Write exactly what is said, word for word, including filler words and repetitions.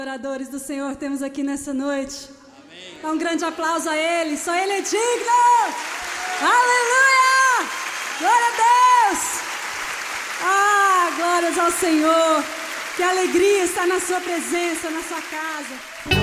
Adoradores do Senhor temos aqui nessa noite. Amém. Dá um grande aplauso a Ele, só Ele é digno. Aleluia! Glória a Deus! Ah, glórias ao Senhor. Que alegria estar na sua presença, na sua casa.